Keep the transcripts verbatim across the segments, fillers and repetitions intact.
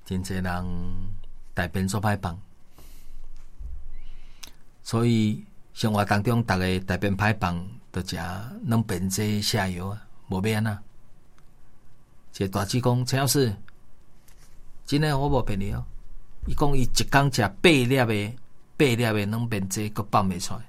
真侪人大便做歹放，所以生活当中大家大便歹放，就食软便剂下药啊，无要安那。一个大姐讲，陈老师，真诶我无骗你哦。伊讲伊一工食八粒诶，八粒诶软便剂，佮放袂出来。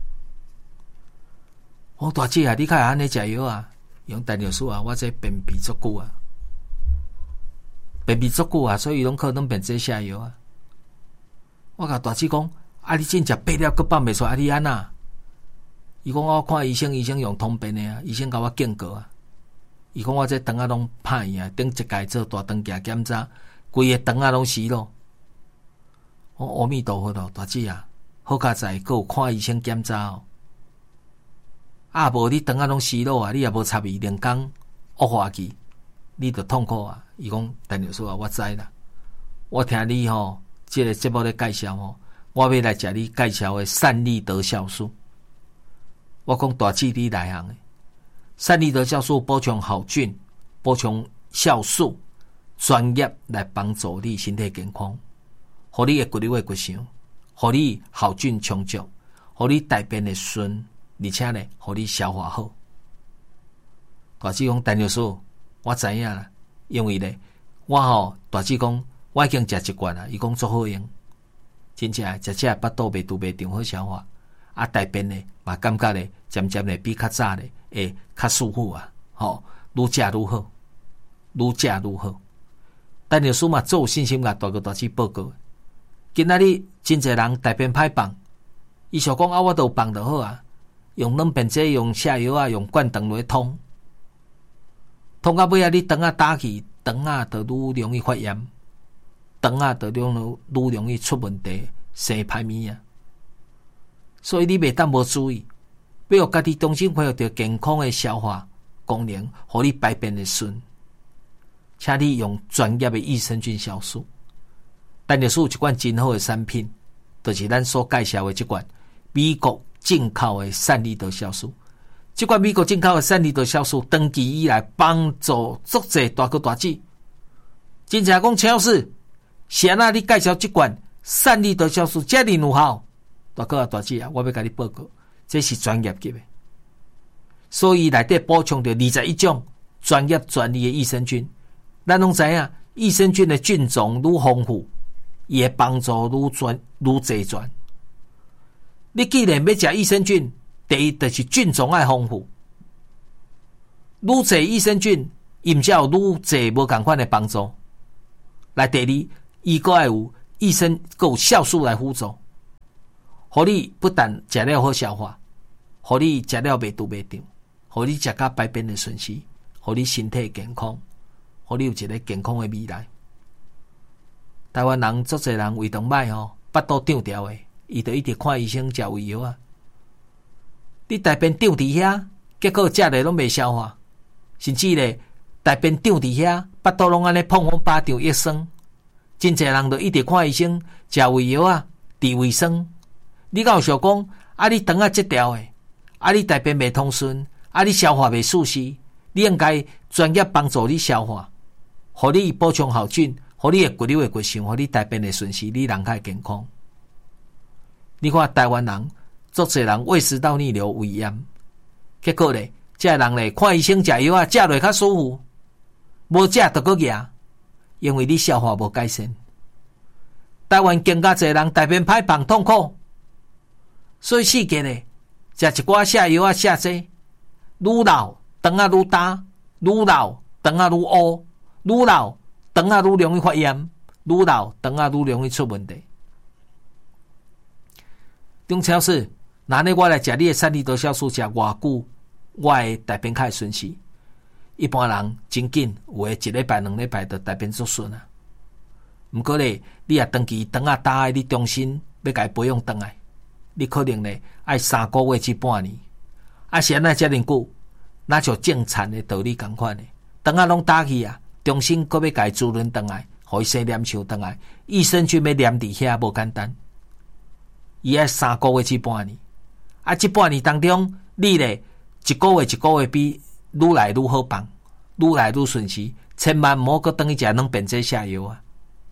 我大姐啊，你较会安尼食药啊？用陈律师啊，我这便秘足久啊。便秘足久啊，所以拢靠软便剂下药啊。我甲大姐讲，啊，你真食八粒佮放袂出来，啊，你安那？伊讲我看医生，医生用通便的啊，医生甲我警告啊。伊讲我这肠仔拢歹去啊，顶一届做大肠镜检查，规个肠仔拢死咯。我阿弥陀佛咯，大姐啊，好佳在佮有看医生检查哦。啊，无你肠仔拢死咯啊，你也无插伊两工恶化去，你着痛苦啊。伊讲陈律师啊，我知啦。我听你吼，这个节目咧介绍吼，我要来食你介绍的善利德酵素。我讲大姐你来行的，善利德酵素补充好菌，补充酵素，专业来帮助你身体健康，互你的骨力会骨相，互你好菌充足，互你大便的顺，而且呢，互你消化好。大姐讲陈律师，我知影啦，因为咧，我吼大姐讲，我已经食一罐啦，伊讲足好用，真正食食腹肚袂拄袂长好消化，啊大便呢嘛感觉咧渐渐咧比较早咧会较舒服啊，吼，愈食愈好，愈食愈好。陈律师嘛做有信心甲大哥大姐报告，今仔日真侪人大便歹放，伊想讲啊，我都有放就好啊，用软便剂、用下药啊、用灌肠来通。通到尾啊，你肠仔打去，肠仔就愈容易发炎，肠仔就愈愈容易出问题，生歹物啊。所以你袂当无注意，要有家己重新恢复到健康的消化功能，互你排便的顺。请你用专业的益生菌酵素。陈律师有一款真好的产品，就是咱所介绍的这款美国进口的善利德酵素。这款美国进口的善利德酵素，长期以来帮助足侪大哥大姐。真正讲陈老师，是安那你介绍这款善利德酵素遮尔有效？大哥啊大姐啊，我要甲你报告，这是专业级的。所以内底补充着二十一种专业专利的益生菌。咱拢知影，益生菌的菌种愈丰富，伊会帮助愈全愈齐全。你既然要食益生菌，第一就是菌种爱丰富，愈侪益生菌，伊毋只有愈侪无共款的帮助。来第二，伊阁爱有益生，阁有酵素来辅助，互你不但食了好消化，互你食了袂拄袂长，互你食甲排便的顺序，互你身体健康，互你有一个健康的未来。台湾人足侪人胃肠歹吼，腹肚长条的，伊就一直看医生食胃药啊。你大便长伫遐，结果食咧拢袂消化，甚至咧大便长伫遐，腹肚拢安尼碰碰巴掌一酸。真侪人就一直看医生食胃药啊，治胃酸。你敢有想讲啊？你肠仔这条诶，啊你大便袂通顺，啊你消化袂舒适，你应该专业帮助你消化，互你补充好菌，互你的骨力的骨相，互你大便的顺序，你人较健康。你看台湾人。足侪人胃食道逆流、胃炎，结果咧，这人咧看医生食药啊，食落较舒服，无食就搁饿，因为你消化无改善。台湾更加侪人大便歹放痛苦，所以世界咧食一寡下药啊下济，愈老肠仔愈大，愈老肠仔愈乌，愈老肠仔愈容易发炎，愈老肠仔愈容易出问题。中超市。那呢，我来食你的善利德酵素食偌久，我的大便较顺序。一般人真紧，有诶一礼拜、两礼拜就大便足顺啊。毋过咧，你也长期肠仔大诶，你重新要甲伊培养肠来，你可能咧爱三个月至半年。啊，是安那遮尔久，那像正常诶道理共款诶，肠仔拢打去啊，重新搁要甲伊滋润肠来，互伊生黏稠肠来，益生菌要黏伫遐无简单，伊爱三个月至半年。啊，这半年当中，你咧一个月一个月比愈来愈好放，愈来愈顺时，千万毋好搁等去食软便剂下药啊！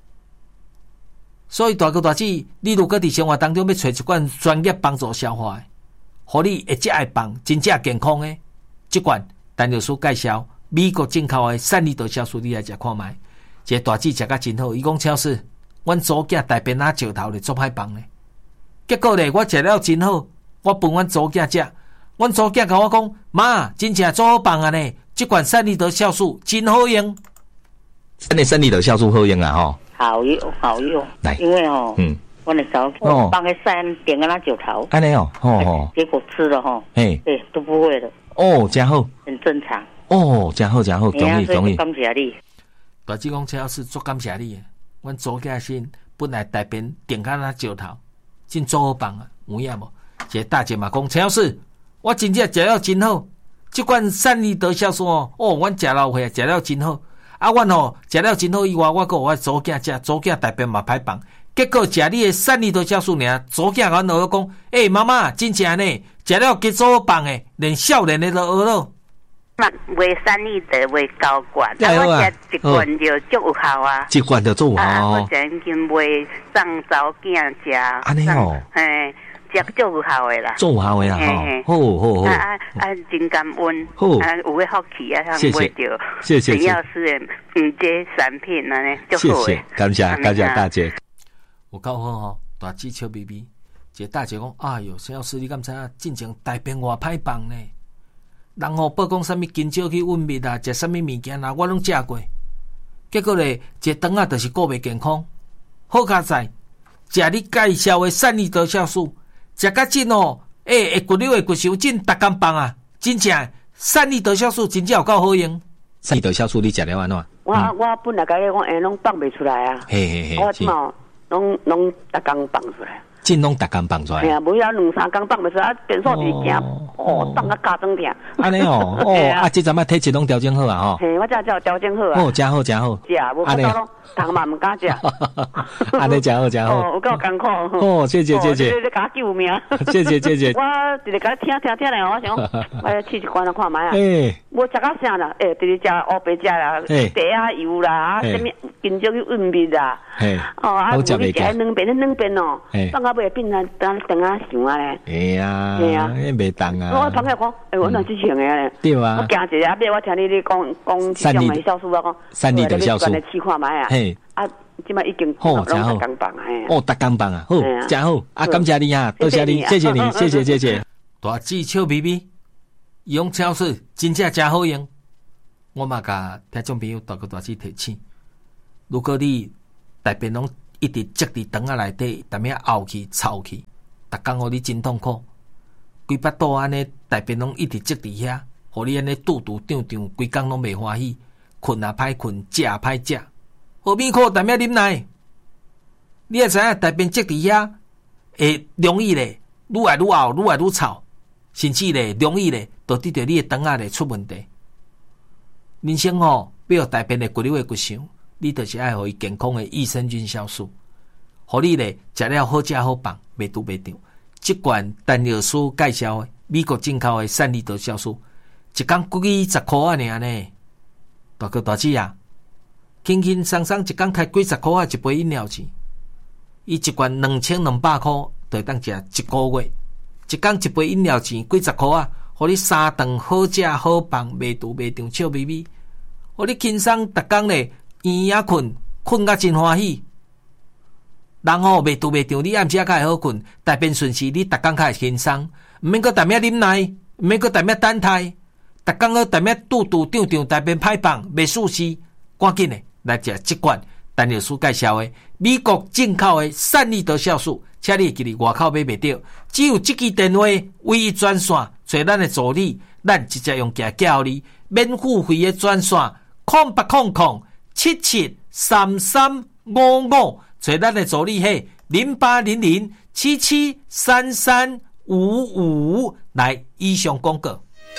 所以大哥大姐，你如果伫生活当中要找一罐专业帮助消化的，互你会食会棒、真正健康的，这罐陈律师介绍美国进口的善利德酵素，你来食看卖。这大姐食甲真好，伊讲超市，阮祖囝大便仔石头咧做歹棒咧。结果咧，我食了真好，我分阮祖囝食，阮祖囝甲我讲，妈，真正做好棒啊呢！这罐善利德酵素真好用。 真的善利德酵素好用啊吼。 好用，好用。 来， 因为哦， 嗯， 我那时候哦放个山点个那九头， 安尼哦，哦哦， 结果吃了哈， 嘿， 对，都不会了， 哦，真好， 很正常。 哦，真好，真好，同意，同意。 感谢你。 大姐讲，陈老师足感谢你的，阮祖囝先本来大便点甲那石头，真做好棒啊，有影无？一个大姐嘛讲，陈老师，我真正食了真好，这罐善利德酵素哦，哦，阮食老岁食了真好。啊，阮吼食了真好以外，我阁我祖囝食，祖囝大便嘛歹棒。结果食你的善利德酵素尔，祖囝甲阮学讲，诶、欸，妈妈真正呢，食了极做好棒诶，连少年的都学了。 那为善利德为高管，啊，我食一罐就足有效啊， 一罐就足有效哦。 我曾经为送祖囝食， 安尼哦， 嘿。食足有效的啦， 足有效的啦，吼，好好好， 啊啊，真感恩， 好， 啊，有个福气啊，通买到， 谢谢， 陈老师的嗯，这产品啊呢，足好诶，感谢感谢大姐， 有够好吼，大姐笑眯眯，一个大姐讲，哎哟，陈老师你敢知影，进前大便偌歹棒呢？人吼报讲啥物金蕉去运蜜啊，食啥物物件啊，我拢食过，结果咧，一个顿啊，就是顾袂健康，好佳在食你介绍的善利德酵素。食甲真哦，诶、欸，会骨溜会骨手真，逐工棒啊！真正善利德酵素真正有够好用。 善利德酵素你食了安怎？ 我、嗯、我本来甲你讲，诶，拢放袂出来啊。 嘿嘿嘿， 我即嘛拢拢逐工放出来。 真拢逐工放出来。 系啊，无要两三工放袂出来，啊，变数就是惊，哦，放啊加装疼。 安尼哦，哦，啊，即阵啊体质拢调整好啊吼。 嘿，我这这调整好啊。 哦，真好真好。 食，无法度咯，糖嘛毋敢食。 安尼真好真好。 哦，有够艰苦。 哦，谢谢谢谢。 你甲我救命。 谢谢谢谢。 我直直甲听听听咧，我想，我试一罐来看卖啊。 诶。 我食甲啥啦？诶，直直食乌白食啦，茶啊油啦，啊，什么金蕉去运蜜啦。嘿。哦，啊，我食两遍，两遍哦。放到尾变成当等啊想啊咧。 哎呀，哎呀，迄袂当啊。 我朋友讲，诶，我哪之前诶咧？ 对啊。 我行一下尾，我听你咧讲讲这种诶酵素，我讲。 善利德酵素。 来试看卖啊。嘿。啊，即摆已经好，真好。 逐工棒啊！ 哦，逐工棒啊，好，真好。啊，感谢你啊，多谢你，谢谢你，谢谢谢谢。 大姐笑眯眯，用超市真正真好用。我嘛甲听众朋友大哥大姐提醒，如果你大便拢一直积伫肠仔内底，逐面漚去、臭去，逐工互你真痛苦。规巴肚安尼大便拢一直积伫遐，互你安尼肚肚胀胀，规工拢袂欢喜，困也歹困，食也歹食。何必靠大面啉奶？你也知影大便积伫遐，会容易咧，愈来愈漚，愈来愈臭，甚至咧容易咧，就得着你的肠仔咧出问题。人生吼，要有大便的骨溜的骨想，你就是爱互伊健康的益生菌酵素，互你咧食了好食好棒，袂拄袂着。即罐陈药师介绍的美国进口的善利德酵素，一工几十箍啊尔呢？大哥大姐啊，轻轻松松一工开几十箍啊一杯饮料钱，伊一罐两千两百箍，就当食一个月。一工一杯饮料钱几十箍啊，互你三顿好食好棒，袂拄袂着，笑眯眯。互你轻松逐工咧，圆仔困，困甲真欢喜。人吼袂拄袂着，你暗时较会好困，大便顺时，你逐工较会轻松，毋免搁逐面啉奶，毋免搁逐面等待，逐工搁逐面肚肚胀胀，大便歹棒，袂舒适，赶紧诶来食即罐陈药师介绍诶美国进口诶善利德酵素，请你记伫外口买袂着，只有即支电话唯一专线，找咱诶助理，咱直接用寄寄互你，免付费诶专线。空八空空七七三三五五，找咱的助理嘿零八零零七七三三五五来以上广告。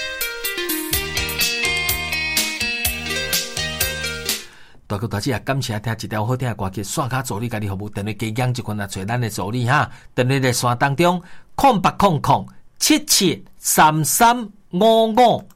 大哥大姐啊，感谢听一条好听的歌曲，线卡助理家己服务，电话加养一群啊，找咱的助理哈，电话在线当中空八空空七七三三五五。